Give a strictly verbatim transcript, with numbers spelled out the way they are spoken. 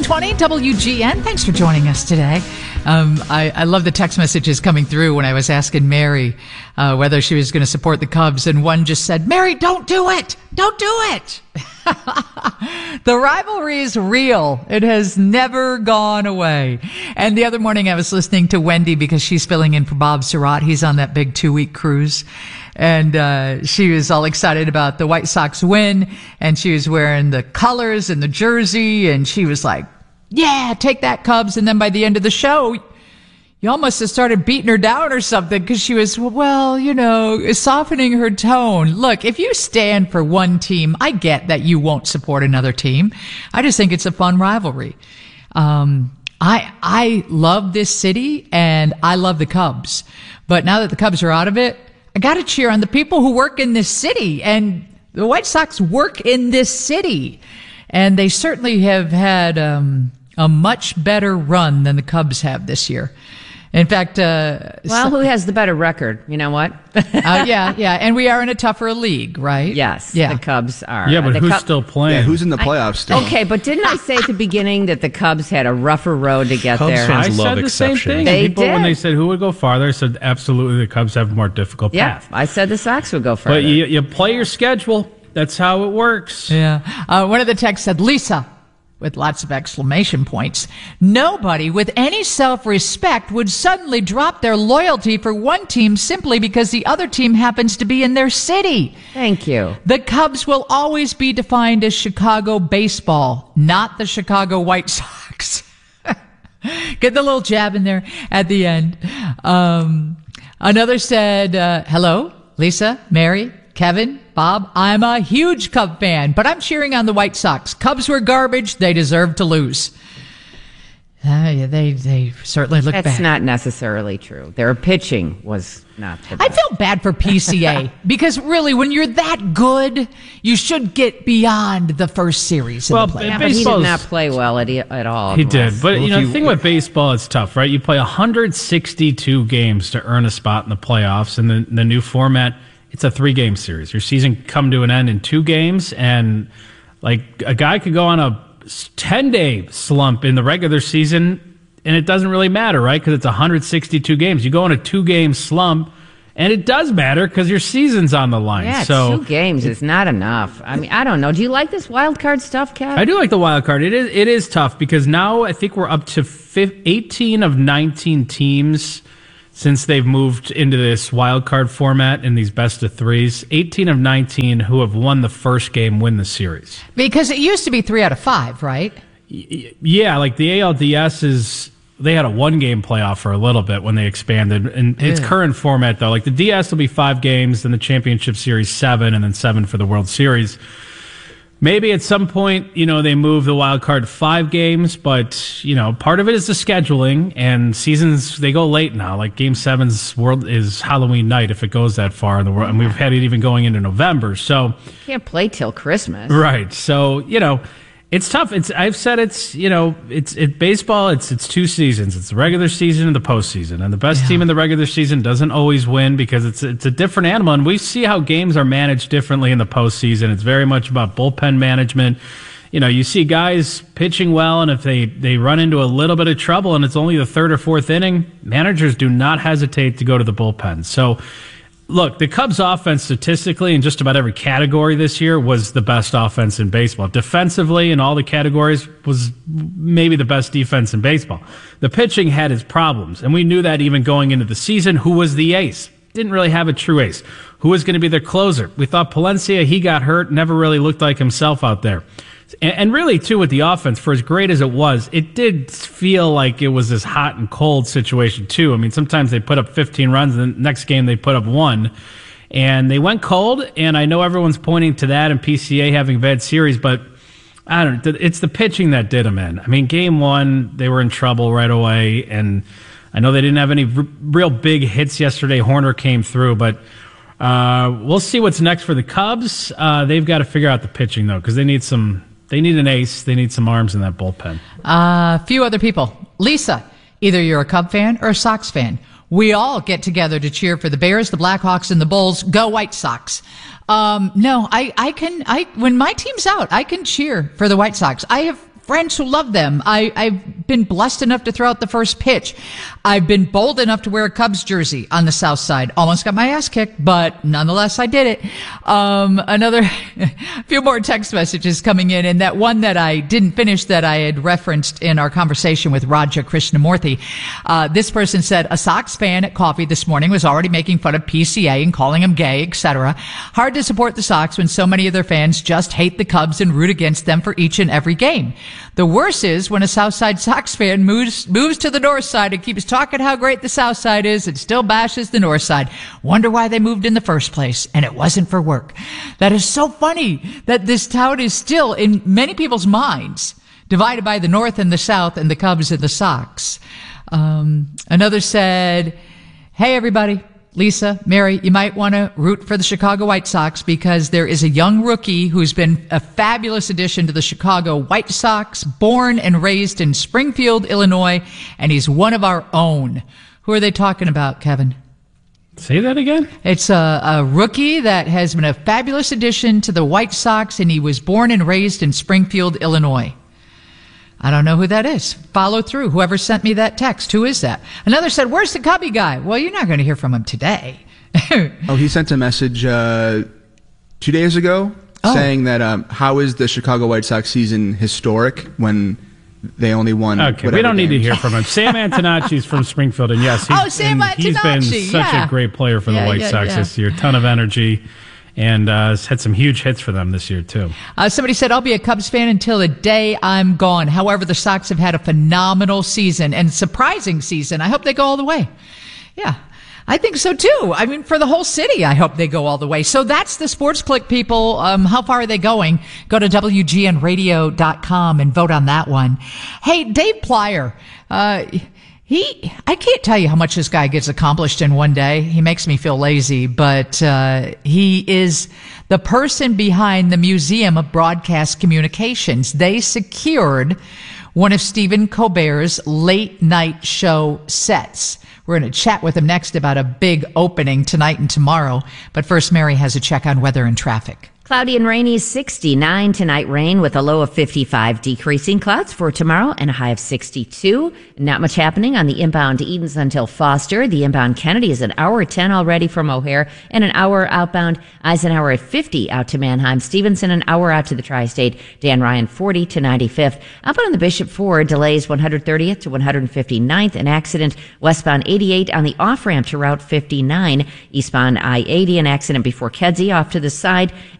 twenty W G N. Thanks for joining us today. Um, I, I love the text messages coming through when I was asking Mary uh, whether she was going to support the Cubs, and one just said, Mary, don't do it. Don't do it. The rivalry is real. It has never gone away. And the other morning I was listening to Wendy because she's filling in for Bob Surratt. He's on that big two-week cruise. And uh she was all excited about the White Sox win. And she was wearing the colors and the jersey. And she was like, yeah, take that, Cubs. And then by the end of the show, you almost have started beating her down or something because she was, well, you know, softening her tone. Look, if you stand for one team, I get that you won't support another team. I just think it's a fun rivalry. Um, I, I love this city and I love the Cubs. But now that the Cubs are out of it, I got to cheer on the people who work in this city. And the White Sox work in this city. And they certainly have had um, a much better run than the Cubs have this year. In fact, uh, well, who has the better record? You know what? uh, yeah, yeah, and we are in a tougher league, right? Yes, yeah. The Cubs are. Yeah, but the who's Cub- still playing? Yeah, who's in the playoffs I, still? Okay, but didn't I say at the beginning that the Cubs had a rougher road to get Cubs there? fans I love said the same exceptions. thing. They People, did. when they said who would go farther, I said absolutely the Cubs have a more difficult Yeah, path. I said the Sox would go further. But you, you play your schedule. That's how it works. Yeah. Uh, one of the texts said, Lisa, with lots of exclamation points, nobody with any self-respect would suddenly drop their loyalty for one team simply because the other team happens to be in their city. Thank you. The Cubs will always be defined as Chicago baseball, not the Chicago White Sox. Get the little jab in there at the end. Um, another said, uh, hello, Lisa, Mary, Kevin, Bob, I'm a huge Cub fan, but I'm cheering on the White Sox. Cubs were garbage. They deserve to lose. Uh, yeah, they, they certainly look That's bad. not necessarily true. Their pitching was not the I best. feel bad for P C A because really, when you're that good, you should get beyond the first series in Well, the playoffs. Yeah, but he did Baseball's- not play well at, at all. He did. But, Well, you know, if the you- thing with baseball, it's tough, right? You play one hundred sixty-two games to earn a spot in the playoffs. And the, the new format, it's a three-game series. Your season come to an end in two games. And, like, a guy could go on a ten-day slump in the regular season, and it doesn't really matter, right? Because it's one hundred sixty-two games. You go on a two-game slump, and it does matter because your season's on the line. Yeah, so two games is not enough. I mean, I don't know. Do you like this wild card stuff, Kev? I do like the wild card. It is it is tough because now I think we're up to eighteen of nineteen teams since they've moved into this wild card format in these best of threes. eighteen of nineteen who have won the first game win the series. Because it used to be three out of five, right? Yeah, like the A L D S is, they had a one game playoff for a little bit when they expanded. In its Yeah. current format, though, like the D S will be five games, then the championship series seven, and then seven for the World Series. Maybe at some point, you know, they move the wild card to five games, but, you know, part of it is the scheduling, and seasons, they go late now. Like Game seven's world is Halloween night if it goes that far in the world, and we've had it even going into November. So, Can't play till Christmas. right. So, you know, it's tough. It's I've said it's, you know, it's it baseball, it's it's two seasons. It's the regular season and the postseason. And the best Yeah. team in the regular season doesn't always win because it's it's a different animal. And we see how games are managed differently in the postseason. It's very much about bullpen management. You know, you see guys pitching well, and if they, they run into a little bit of trouble and it's only the third or fourth inning, managers do not hesitate to go to the bullpen. So look, the Cubs offense statistically in just about every category this year was the best offense in baseball. Defensively in all the categories was maybe the best defense in baseball. The pitching had its problems, and we knew that even going into the season. Who was the ace? Didn't really have a true ace. Who was going to be their closer? We thought Palencia, he got hurt, never really looked like himself out there. And really, too, with the offense, for as great as it was, it did feel like it was this hot and cold situation, too. I mean, sometimes they put up fifteen runs, and the next game they put up one. And they went cold, and I know everyone's pointing to that and P C A having a bad series, but I don't know. It's the pitching that did them in. I mean, game one, they were in trouble right away, and I know they didn't have any r- real big hits yesterday. Horner came through, but uh, we'll see what's next for the Cubs. Uh, they've got to figure out the pitching, though, because they need some... They need an ace. They need some arms in that bullpen. A uh, few other people. Lisa, either you're a Cub fan or a Sox fan. We all get together to cheer for the Bears, the Blackhawks, and the Bulls. Go White Sox. Um, no, I, I can, I, when my team's out, I can cheer for the White Sox. I have friends who love them. I, I've been blessed enough to throw out the first pitch. I've been bold enough to wear a Cubs jersey on the South Side. Almost got my ass kicked, but nonetheless, I did it. Um, another few more text messages coming in, and that one that I didn't finish that I had referenced in our conversation with Raja Krishnamurthy. Uh, this person said, a Sox fan at coffee this morning was already making fun of P C A and calling him gay, et cetera. Hard to support the Sox when so many of their fans just hate the Cubs and root against them for each and every game. The worst is when a Southside Sox fan moves moves to the North Side and keeps talking how great the South Side is and still bashes the North Side. Wonder why they moved in the first place, and it wasn't for work. That is so funny that this town is still, in many people's minds, divided by the North and the South and the Cubs and the Sox. Um, another said, hey, everybody. Lisa, Mary, you might want to root for the Chicago White Sox because there is a young rookie who's been a fabulous addition to the Chicago White Sox, born and raised in Springfield, Illinois, and he's one of our own. Who are they talking about, Kevin? Say that again? It's a, a rookie that has been a fabulous addition to the White Sox, and he was born and raised in Springfield, Illinois. I don't know who that is. Follow through. Whoever sent me that text, who is that? Another said, where's the Cubby guy? Well, you're not going to hear from him today. Oh, he sent a message uh, two days ago oh. saying that um, how is the Chicago White Sox season historic when they only won Okay, we don't games. need to hear from him. Sam Antonacci's from Springfield, and yes, he's, oh, Sam and he's been such yeah. a great player for the yeah, White yeah, Sox yeah. this year. Ton of energy. And uh, has had some huge hits for them this year, too. Uh, somebody said, I'll be a Cubs fan until the day I'm gone. However, the Sox have had a phenomenal season and surprising season. I hope they go all the way. Yeah, I think so, too. I mean, for the whole city, I hope they go all the way. So that's the Sports Click, people. Um, how far are they going? Go to W G N radio dot com and vote on that one. Hey, Dave Plyer, uh, He, I can't tell you how much this guy gets accomplished in one day. He makes me feel lazy, but, uh, he is the person behind the Museum of Broadcast Communications. They secured one of Stephen Colbert's late night show sets. We're going to chat with him next about a big opening tonight and tomorrow. But first, Mary has a check on weather and traffic. Cloudy and rainy, sixty-nine tonight, rain with a low of fifty-five, decreasing clouds for tomorrow and a high of sixty-two. Not much happening on the inbound Edens until Foster. The inbound Kennedy is an hour ten already from O'Hare and an hour outbound Eisenhower at fifty out to Manheim. Stevenson an hour out to the Tri-State. Dan Ryan forty to ninety-fifth. Outbound on the Bishop Ford delays one hundred thirtieth to one hundred fifty-ninth. An accident westbound eighty-eight on the off-ramp to Route fifty-nine. Eastbound I eighty, an accident before Kedzie off to the side.